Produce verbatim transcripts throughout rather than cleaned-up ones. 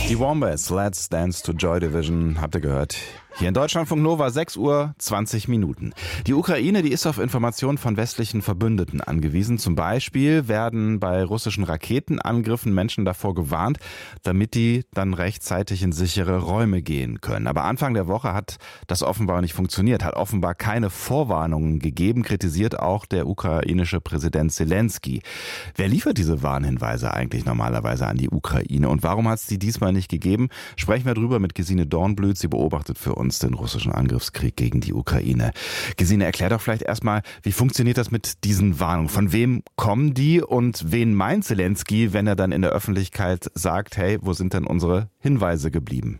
Die Wombats, Let's Dance to Joy Division, habt ihr gehört. Hier in Deutschlandfunk Nova, sechs Uhr zwanzig Minuten. Die Ukraine, die ist auf Informationen von westlichen Verbündeten angewiesen. Zum Beispiel werden bei russischen Raketenangriffen Menschen davor gewarnt, damit die dann rechtzeitig in sichere Räume gehen können. Aber Anfang der Woche hat das offenbar nicht funktioniert, hat offenbar keine Vorwarnungen gegeben, kritisiert auch der ukrainische Präsident Zelensky. Wer liefert diese Warnhinweise eigentlich normalerweise an die Ukraine und warum hat es die diesmal nicht gegeben? Sprechen wir drüber mit Gesine Dornblüt. Sie beobachtet für uns den russischen Angriffskrieg gegen die Ukraine. Gesine, erklär doch vielleicht erstmal, wie funktioniert das mit diesen Warnungen? Von wem kommen die und wen meint Zelensky, wenn er dann in der Öffentlichkeit sagt, hey, wo sind denn unsere Hinweise geblieben?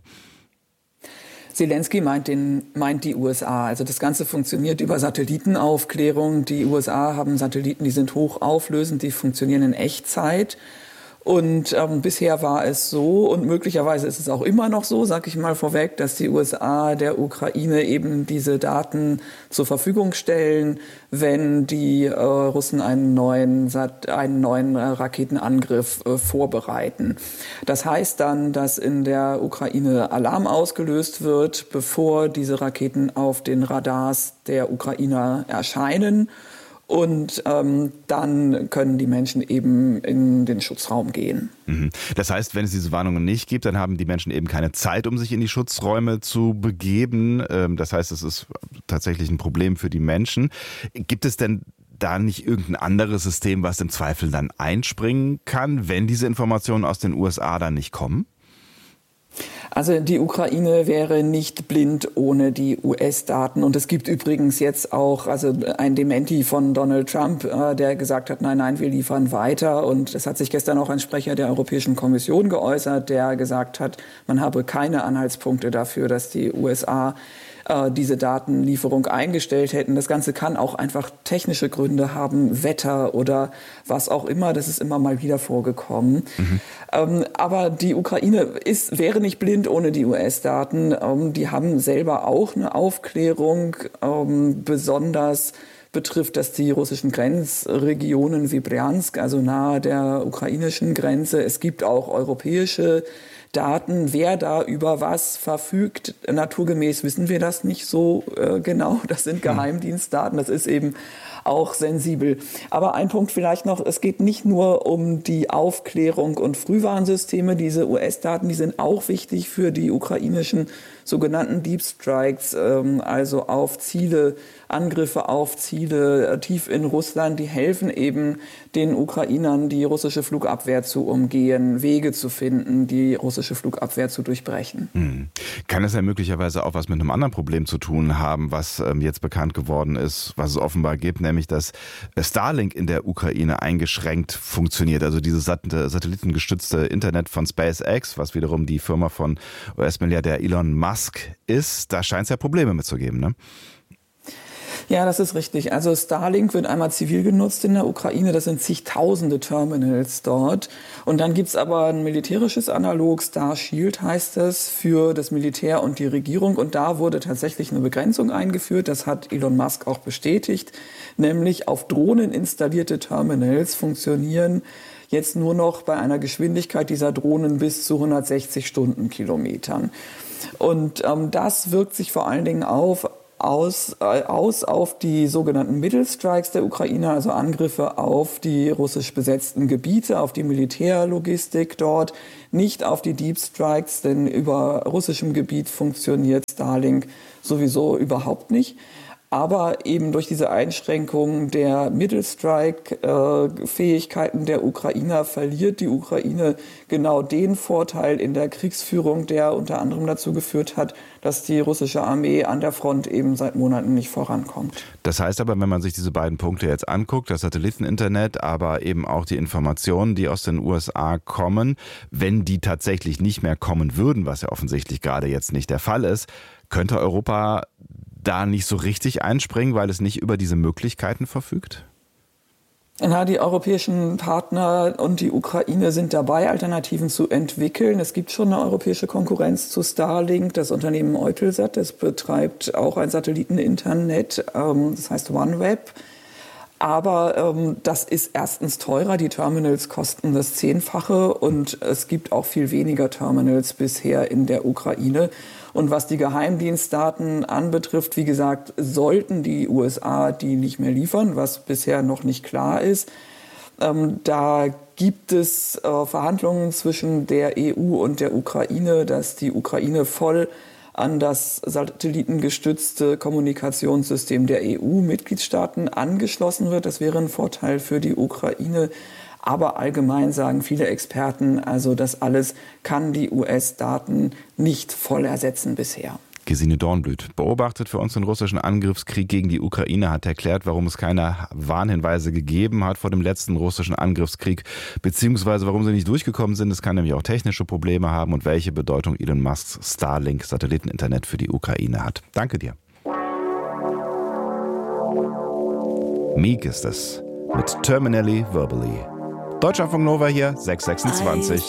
Zelensky meint, den, meint die U S A. Also das Ganze funktioniert über Satellitenaufklärung. Die U S A haben Satelliten, die sind hochauflösend, die funktionieren in Echtzeit. Und ähm, bisher war es so, und möglicherweise ist es auch immer noch so, sag ich mal vorweg, dass die U S A der Ukraine eben diese Daten zur Verfügung stellen, wenn die äh, Russen einen neuen, einen neuen äh, Raketenangriff äh, vorbereiten. Das heißt dann, dass in der Ukraine Alarm ausgelöst wird, bevor diese Raketen auf den Radars der Ukrainer erscheinen. Und ähm, dann können die Menschen eben in den Schutzraum gehen. Das heißt, wenn es diese Warnungen nicht gibt, dann haben die Menschen eben keine Zeit, um sich in die Schutzräume zu begeben. Das heißt, es ist tatsächlich ein Problem für die Menschen. Gibt es denn da nicht irgendein anderes System, was im Zweifel dann einspringen kann, wenn diese Informationen aus den U S A dann nicht kommen? Also die Ukraine wäre nicht blind ohne die U S-Daten. Und es gibt übrigens jetzt auch also ein Dementi von Donald Trump, äh, der gesagt hat, nein, nein, wir liefern weiter. Und es hat sich gestern auch ein Sprecher der Europäischen Kommission geäußert, der gesagt hat, man habe keine Anhaltspunkte dafür, dass die U S A äh, diese Datenlieferung eingestellt hätten. Das Ganze kann auch einfach technische Gründe haben, Wetter oder was auch immer. Das ist immer mal wieder vorgekommen. Mhm. Ähm, aber die Ukraine ist, wäre nicht blind ohne die U S-Daten. Ähm, die haben selber auch eine Aufklärung, ähm, besonders betrifft das die russischen Grenzregionen wie Bryansk, also nahe der ukrainischen Grenze. Es gibt auch europäische Daten, wer da über was verfügt. Naturgemäß wissen wir das nicht so äh, genau. Das sind Geheimdienstdaten. Das ist eben auch sensibel. Aber ein Punkt vielleicht noch, es geht nicht nur um die Aufklärung und Frühwarnsysteme. Diese U S-Daten, die sind auch wichtig für die ukrainischen sogenannten Deep Strikes, ähm, also auf Ziele, Angriffe auf Ziele äh, tief in Russland. Die helfen eben den Ukrainern, die russische Flugabwehr zu umgehen, Wege zu finden, die russische Flugabwehr zu durchbrechen. Hm. Kann es ja möglicherweise auch was mit einem anderen Problem zu tun haben, was ähm, jetzt bekannt geworden ist, was es offenbar gibt, nämlich dass Starlink in der Ukraine eingeschränkt funktioniert. Also dieses sat- satellitengestützte Internet von SpaceX, was wiederum die Firma von U S-Milliardär Elon Musk ist, da scheint es ja Probleme mit zu geben, ne? Ja, das ist richtig. Also Starlink wird einmal zivil genutzt in der Ukraine. Das sind zigtausende Terminals dort. Und dann gibt's aber ein militärisches Analog, Starshield heißt es, für das Militär und die Regierung. Und da wurde tatsächlich eine Begrenzung eingeführt. Das hat Elon Musk auch bestätigt. Nämlich auf Drohnen installierte Terminals funktionieren jetzt nur noch bei einer Geschwindigkeit dieser Drohnen bis zu hundertsechzig Stundenkilometern. Und ähm, das wirkt sich vor allen Dingen auf Aus, äh, aus auf die sogenannten Middle Strikes der Ukraine, also Angriffe auf die russisch besetzten Gebiete, auf die Militärlogistik dort, nicht auf die Deep Strikes, denn über russischem Gebiet funktioniert Starlink sowieso überhaupt nicht. Aber eben durch diese Einschränkung der Middle-Strike-Fähigkeiten äh, der Ukrainer verliert die Ukraine genau den Vorteil in der Kriegsführung, der unter anderem dazu geführt hat, dass die russische Armee an der Front eben seit Monaten nicht vorankommt. Das heißt aber, wenn man sich diese beiden Punkte jetzt anguckt, das Satelliteninternet, aber eben auch die Informationen, die aus den U S A kommen, wenn die tatsächlich nicht mehr kommen würden, was ja offensichtlich gerade jetzt nicht der Fall ist, könnte Europa da nicht so richtig einspringen, weil es nicht über diese Möglichkeiten verfügt? Ja, die europäischen Partner und die Ukraine sind dabei, Alternativen zu entwickeln. Es gibt schon eine europäische Konkurrenz zu Starlink. Das Unternehmen Eutelsat, das betreibt auch ein Satelliteninternet, das heißt OneWeb. Aber ähm, das ist erstens teurer. Die Terminals kosten das Zehnfache und es gibt auch viel weniger Terminals bisher in der Ukraine. Und was die Geheimdienstdaten anbetrifft, wie gesagt, sollten die U S A die nicht mehr liefern, was bisher noch nicht klar ist. Ähm, da gibt es äh, Verhandlungen zwischen der E U und der Ukraine, dass die Ukraine voll an das satellitengestützte Kommunikationssystem der E U-Mitgliedstaaten angeschlossen wird. Das wäre ein Vorteil für die Ukraine. Aber allgemein sagen viele Experten, also das alles kann die U S-Daten nicht voll ersetzen bisher. Gesine Dornblüt beobachtet für uns den russischen Angriffskrieg gegen die Ukraine, hat erklärt, warum es keine Warnhinweise gegeben hat vor dem letzten russischen Angriffskrieg, beziehungsweise warum sie nicht durchgekommen sind. Es kann nämlich auch technische Probleme haben und welche Bedeutung Elon Musks Starlink-Satelliteninternet für die Ukraine hat. Danke dir. Meek ist es mit Terminally Verbally. Deutschlandfunk Nova hier, sechs sechsundzwanzig.